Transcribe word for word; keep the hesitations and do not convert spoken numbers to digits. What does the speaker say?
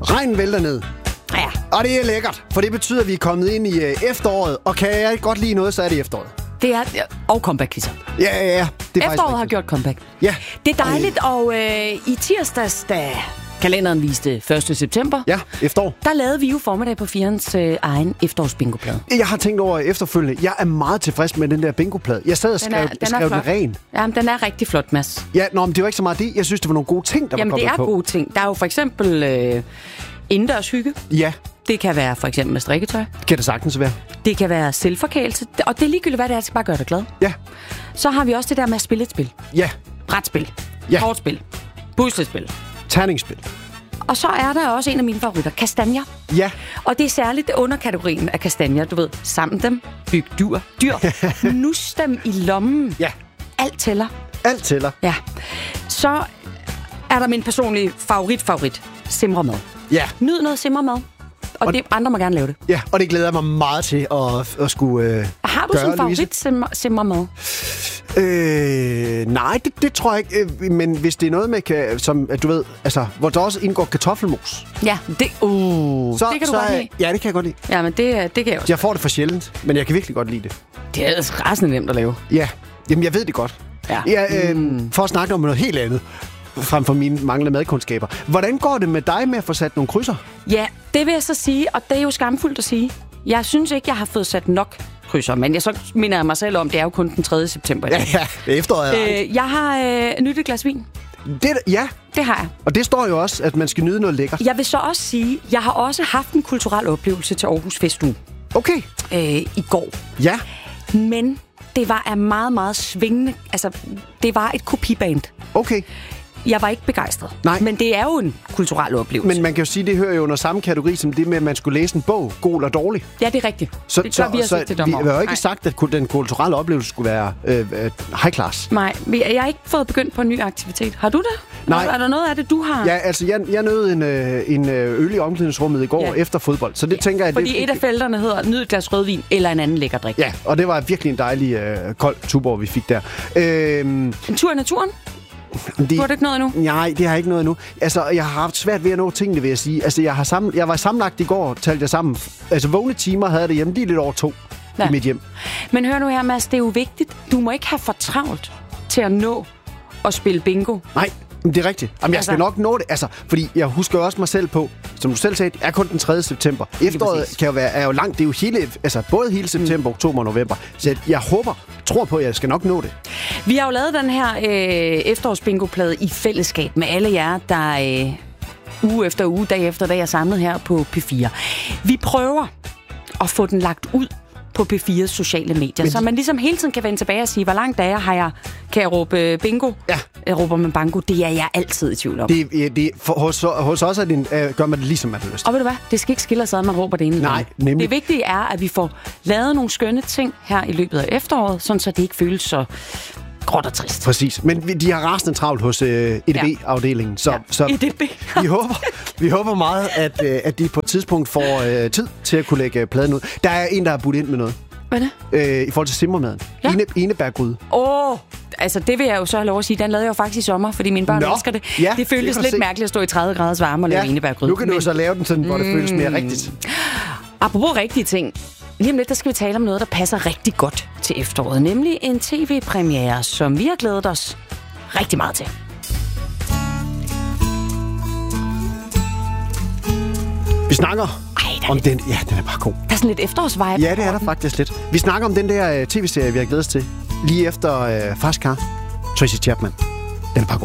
Regnen vælter ned. Ja. Og det er lækkert, for det betyder, at vi er kommet ind i øh, efteråret. Og kan jeg godt lide noget, så er det efteråret. Det er... Og comeback-quizzer. Ja, ja, ja. Det er Efteråret har gjort comeback. Ja. Det er dejligt, og øh, i tirsdags, da kalenderen viste første september... Ja, efterår. Der lavede vi jo formiddag på Firens øh, egen efterårsbingoplade. Jeg har tænkt over efterfølgende. Jeg er meget tilfreds med den der bingoplade. Jeg sad og skrev den, den, skrev den ren. Jamen, den er rigtig flot, Mads. Ja, nå, men det var ikke så meget det. Jeg synes, det var nogle gode ting, der Jamen, var kommet på. Jamen, det er gode ting. Der er jo for eksempel øh, indendørs hygge. Ja. Det kan være for eksempel med strikketøj. Kan det sagtens være. Det kan være selvforkælelse. Og det er ligegyldigt, hvad det er, det skal bare gøre dig glad. Ja. Så har vi også det der med at spille et spil. Ja. Brætspil. Ja. Kortspil. Puslespil. Terningsspil. Og så er der også en af mine favoritter, kastanjer. Ja. Og det er særligt underkategorien af kastanjer. Du ved, sammen dem, byg dyr, dyr, nus dem i lommen. Ja. Alt tæller. Alt tæller. Ja. Så er der min personlige favorit-favorit, simremad. Ja. Nyd noget simremad. Og, og det, andre må gerne lave det. Ja, og det glæder jeg mig meget til at, at skulle øh, Har du gøre, sådan en Louise? favorit simremad? Øh, nej, det, det tror jeg ikke. Øh, men hvis det er noget med, kan, som at du ved, altså, hvor der også indgår kartoffelmos. Ja, det, uh, så, det kan du så, godt lide. Ja, det kan jeg godt lide. Ja, men det, det kan jeg også. Jeg får det for sjældent, men jeg kan virkelig godt lide det. Det er ellers rasende nemt at lave. Ja, jamen jeg ved det godt. Ja. Ja, øh, mm. For at snakke om noget helt andet, frem for mine manglende madkundskaber. Hvordan går det med dig med at få sat nogle krydser? Ja, det vil jeg så sige, og det er jo skamfuldt at sige. Jeg synes ikke, jeg har fået sat nok krydser, men jeg så minder jeg mig selv om, det er jo kun den tredje september. Ja, ja, det er efteråret. Øh, jeg har øh, nyttet et glas vin. Det, ja, Det har jeg. og det står jo også, at man skal nyde noget lækkert. Jeg vil så også sige, jeg har også haft en kulturel oplevelse til Aarhus Festuge Okay. øh, i går. Ja. Men det var af meget, meget svingende. Altså, det var et kopiband. Okay. Jeg var ikke begejstret. Nej. Men det er jo en kulturel oplevelse. Men man kan jo sige, det hører jo under samme kategori som det med, at man skulle læse en bog, god eller dårlig. Ja, det er rigtigt. Så, det gør så, vi også så ikke til vi dommer. har jo ikke Nej. sagt, at den kulturelle oplevelse skulle være øh, øh, high class. Nej, jeg har ikke fået begyndt på en ny aktivitet. Har du det? Nej. Er der noget af det, du har? Ja, altså, jeg, jeg nød en, øh, en øh, øl i omklædningsrummet i går Ja. efter fodbold. Så det Ja, tænker jeg... Fordi det, et af felterne hedder nyd et glas rødvin eller en anden lækker drik. Ja, og det var virkelig en dejlig øh, kold tuborg, vi fik der. Øhm, En tur i naturen? det, Du har det ikke noget endnu? Nej, det har jeg ikke noget endnu. Altså, jeg har haft svært ved at nå tingene, vil jeg sige. Altså, jeg, har sammen, jeg var sammenlagt i går, talte jeg sammen. Altså, vågne timer havde jeg det hjemme lige lidt over to Ja. i mit hjem. Men hør nu her, Mads, det er jo vigtigt. Du må ikke have for travlt til at nå at spille bingo. Nej, men det er rigtigt. Jamen, jeg Altså- skal nok nå det. Altså, fordi jeg husker også mig selv på, som du selv sagde, det er kun den tredje september. Efteråret præcis. kan jo være, er jo langt. Det er jo hele, altså både hele september, mm. oktober og november. Så jeg håber, tror på, at jeg skal nok nå det. Vi har jo lavet den her øh, efterårsbingoplade i fællesskab med alle jer, der øh, uge efter uge, dag efter dag er samlet her på P fire. Vi prøver at få den lagt ud på P fires sociale medier, Men- så man ligesom hele tiden kan vende tilbage og sige, hvor langt er jeg, har jeg, kan jeg råbe øh, bingo? Ja. Jeg råber man bango, det er jeg altid i tvivl om. Det, det, det for, hos, hos os er det, øh, gør man det ligesom man har lyst. Og ved du hvad, det skal ikke skille os ad, man råber det ene. Nej, nemlig. Det vigtige er, at vi får lavet nogle skønne ting her i løbet af efteråret, sådan så det ikke føles så gråt og trist. Præcis. Men vi- de har rasende travlt hos øh, E D B-afdelingen. Så, Ja. så E D B. vi, håber, vi håber meget, at, øh, at de på et tidspunkt får øh, tid til at kunne lægge øh, pladen ud. Der er en, der har budt ind med noget. Hvad er det? Øh, I forhold til simmermaden. Ja. Ene, enebærgryde. Åh, oh, altså det vil jeg jo så have lov at sige. Den lavede jeg jo faktisk i sommer, fordi mine børn Nå, elsker det. ja, det føltes det kan du lidt se. mærkeligt at stå i tredive graders varme og lave enebærgrød. Nu kan du Men så lave den sådan, hvor det føles mere rigtigt. apropos rigtige ting. Lige om lidt, der skal vi tale om noget, der passer rigtig godt til efteråret. Nemlig en tv-premiere, som vi har glædet os rigtig meget til. Vi snakker Ej, der er, om lidt, den... Ja, den er bare god. der er sådan lidt efterårsvibe. Ja, det er der faktisk lidt. Vi snakker om den der uh, tv-serie, vi har glædet os til. Lige efter uh, Fast Car. Tracy Chapman. Den er bare god.